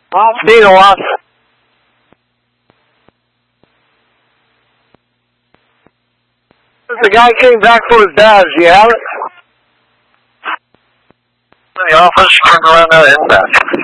Dino Watts. The guy came back for his badge. Do you have it? The office, turn around that inbound.